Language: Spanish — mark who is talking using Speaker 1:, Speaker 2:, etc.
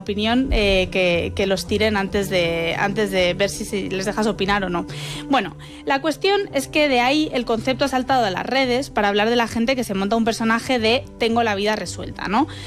Speaker 1: opinión, que los tiren antes de ver si les dejas opinar o no. Bueno, la cuestión es que de ahí el concepto ha saltado a las redes para hablar de la gente que se monta un personaje de tengo la vida resuelta, ¿no?